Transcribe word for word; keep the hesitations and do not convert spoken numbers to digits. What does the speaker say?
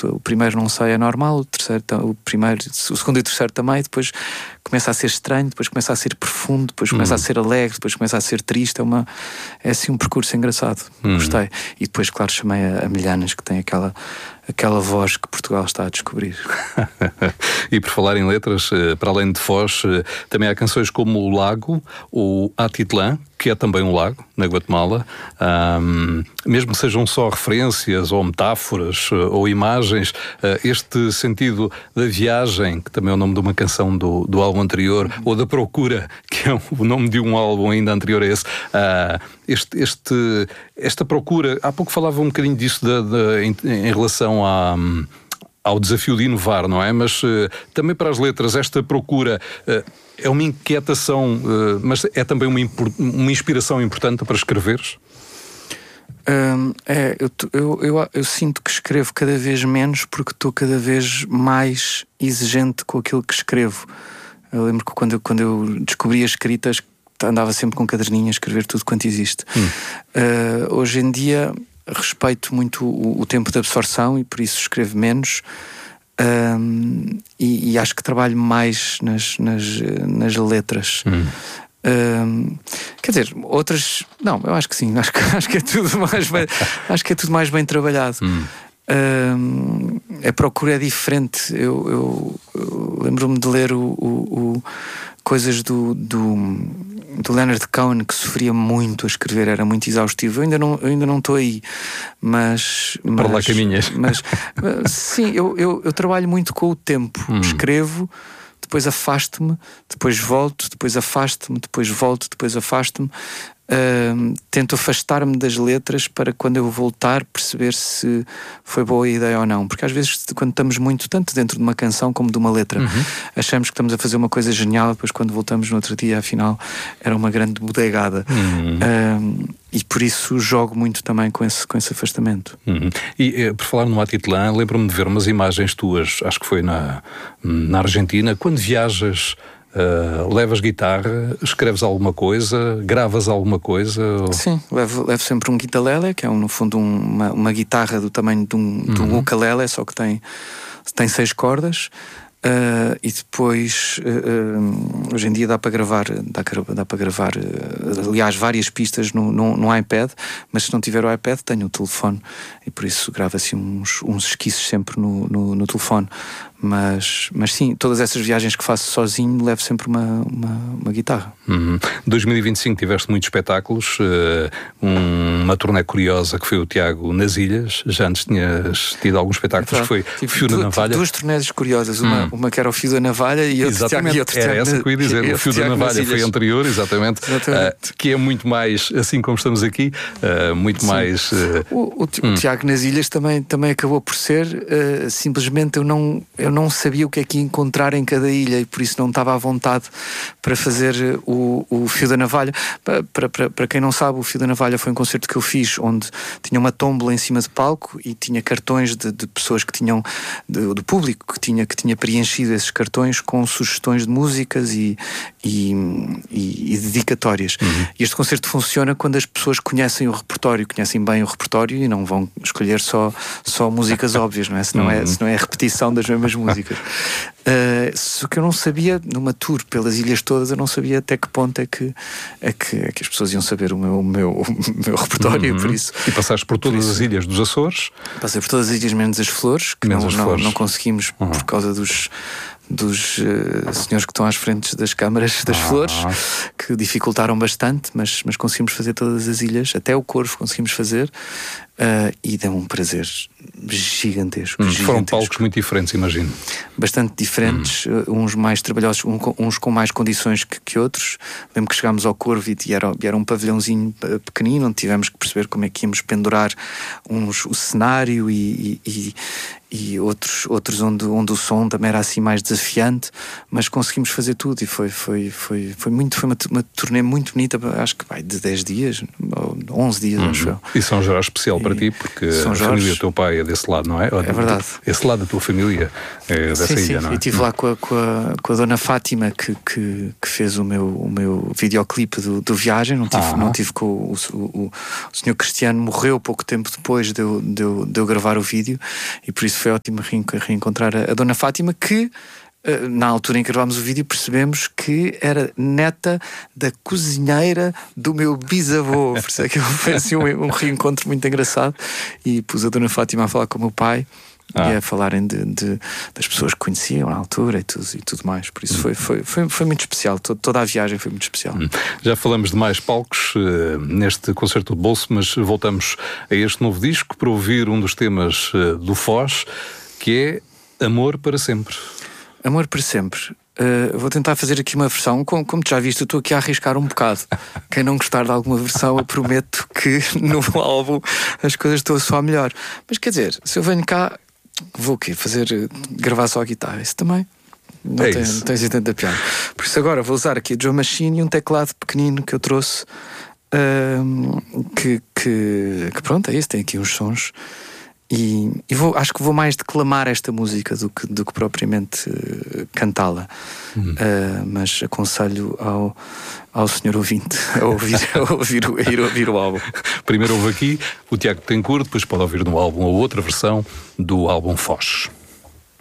o primeiro não sai, é normal, o terceiro, o primeiro, o segundo e o terceiro também, depois começa a ser estranho, depois começa a ser profundo, depois começa hum. a ser alegre, depois começa a ser triste. É, uma, é assim um percurso engraçado. Hum. Gostei. E depois, claro, chamei a, a Milhanas, que tem aquela, aquela voz que Portugal está a descobrir. E por falar em letras, para além de Foz, também há canções como O Lago, o Atitlã, que é também um lago, na Guatemala. Um, mesmo que sejam só referências ou metáforas ou imagens, este sentido da viagem, que também é o nome de uma canção do, do álbum anterior, uhum. ou da Procura, que é o nome de um álbum ainda anterior a esse, uh, este, este, esta procura, há pouco falava um bocadinho disso de, de, em, em relação a... ao desafio de inovar, não é? Mas uh, também para as letras, esta procura uh, é uma inquietação, uh, mas é também uma, uma inspiração importante para escreveres? Um, é, eu, eu, eu, eu sinto que escrevo cada vez menos porque estou cada vez mais exigente com aquilo que escrevo. Eu lembro que quando eu, quando eu descobri a escrita, andava sempre com um caderninho a escrever tudo quanto existe. Hum. Uh, hoje em dia respeito muito o, o tempo de absorção e por isso escrevo menos. Um, e, e acho que trabalho mais nas, nas, nas letras. Hum. Um, quer dizer, outras... Não, eu acho que sim. Acho que, acho que é tudo mais bem, acho que é tudo mais bem trabalhado. Hum. Um, a procura é diferente. Eu, eu, eu lembro-me de ler o, o, o, coisas do, do, do Leonard Cohen, que sofria muito a escrever, era muito exaustivo. Eu ainda não, eu ainda não estou aí, mas... Para mas, lá caminhas. Mas, sim, eu, eu, eu trabalho muito com o tempo. Hum. Escrevo, depois afasto-me, depois volto, depois afasto-me, depois volto, depois afasto-me. Uh, tento afastar-me das letras para quando eu voltar perceber se foi boa a ideia ou não, porque às vezes quando estamos muito, tanto dentro de uma canção como de uma letra, uhum. achamos que estamos a fazer uma coisa genial, depois quando voltamos no outro dia afinal era uma grande bodegada. Uhum. uh, e por isso jogo muito também com esse, com esse afastamento. Uhum. E por falar no Atitlã, lembro-me de ver umas imagens tuas, acho que foi na, na Argentina, quando viajas. Uh, levas guitarra, escreves alguma coisa, gravas alguma coisa? Ou... Sim, levo, levo sempre um guitarlele, que é um, no fundo um, uma, uma guitarra do tamanho de um, uhum. de um ukulele, só que tem, tem seis cordas. Uh, e depois uh, uh, hoje em dia dá para gravar dá, dá para gravar uh, aliás várias pistas no, no, no iPad, mas se não tiver o iPad tenho o telefone e por isso gravo assim uns, uns esquiços sempre no, no, no telefone, mas, mas sim, todas essas viagens que faço sozinho levo sempre uma, uma, uma guitarra. Uhum. dois mil e vinte e cinco tiveste muitos espetáculos, uh, um, uma turnê curiosa que foi o Tiago nas Ilhas. Já antes tinhas tido alguns espetáculos, é, foi o Fio da Navalha. Duas turnés curiosas, uma, hum. uma que era o Fio da Navalha e outro Tiago, e outro Era Tiago, essa que eu ia dizer, o Fio da Navalha foi anterior, exatamente, exatamente. Uh, que é muito mais, assim como estamos aqui, uh, muito Sim. mais... Uh, o, o, hum. o Tiago nas Ilhas também, também acabou por ser, uh, simplesmente eu não, eu não sabia o que é que ia encontrar em cada ilha e por isso não estava à vontade para fazer o, o Fio da Navalha. Para, para, para, para quem não sabe, o Fio da Navalha foi um concerto que eu fiz onde tinha uma tómbola em cima de palco e tinha cartões de, de pessoas que tinham, de, do público que tinha, que tinha preenchido esses cartões com sugestões de músicas e, e, e, e dedicatórias. Uhum. E este concerto funciona quando as pessoas conhecem o repertório, conhecem bem o repertório e não vão escolher só, só músicas óbvias, não é? Se não é, se não é a repetição das mesmas músicas. Uh, só que eu não sabia, numa tour pelas ilhas todas, eu não sabia até que ponto é que, é que, é que as pessoas iam saber o meu, o meu, o meu repertório, uhum. por isso... E passaste por todas por as ilhas dos Açores? Passei por todas as ilhas menos as Flores, que não, as não, Flores. não conseguimos uhum. por causa dos... dos uh, senhores que estão às frentes das câmaras das ah. Flores, que dificultaram bastante, mas, mas conseguimos fazer todas as ilhas, até o Corvo conseguimos fazer, uh, e deu um prazer gigantesco, hum, gigantesco. Foram palcos muito diferentes, imagino. Bastante diferentes, hum. uh, uns mais trabalhosos, um, uns com mais condições que, que outros. Lembro que chegámos ao Corvo e era, e era um pavilhãozinho pequenino, onde tivemos que perceber como é que íamos pendurar uns, o cenário e, e, e e outros, outros onde, onde o som também era assim mais desafiante, mas conseguimos fazer tudo e foi, foi, foi, foi, muito, foi uma, uma turnê muito bonita, acho que vai de dez dias ou, onze dias, uhum. acho eu. E São Jorge especial e para ti, porque São a Jorge... família do teu pai é desse lado, não é? É verdade. Esse lado da tua família é dessa sim, ilha, sim. não é? E estive lá com a, com, a, com a dona Fátima, que, que, que fez o meu, o meu videoclipe do, do Viagem. Não tive, ah. não tive com o, o, o, o senhor Cristiano, morreu pouco tempo depois de eu, de, eu, de eu gravar o vídeo, e por isso foi ótimo reencontrar a, a dona Fátima, que na altura em que gravámos o vídeo percebemos que era neta da cozinheira do meu bisavô. Por isso é que foi assim um, um reencontro muito engraçado, e pus a dona Fátima a falar com o meu pai ah. e a falarem de, de, das pessoas que conheciam na altura e tudo, e tudo mais. Por isso foi, foi, foi, foi muito especial. Toda a viagem foi muito especial. Já falamos de mais palcos uh, neste concerto de bolso, mas voltamos a este novo disco para ouvir um dos temas uh, do Foz, que é Amor para Sempre. Amor para Sempre. Uh, vou tentar fazer aqui uma versão. Como, como tu já viste, eu estou aqui a arriscar um bocado. Quem não gostar de alguma versão, eu prometo que no álbum as coisas estão a soar melhor. Mas quer dizer, se eu venho cá, vou o quê? Fazer, gravar só a guitarra. Isso também não, é tem, isso. não tem assim tanta piada. Por isso agora vou usar aqui a Drum Machine e um teclado pequenino que eu trouxe. Uh, que, que, que pronto, é isso. Tem aqui uns sons. E, e vou, acho que vou mais declamar esta música do que, do que propriamente uh, cantá-la. Uhum. Uh, mas aconselho ao, ao senhor ouvinte a ouvir, a ouvir, a ir ouvir o álbum. Primeiro ouve aqui o Tiago Betancourt, depois pode ouvir no álbum a outra versão do álbum Foz.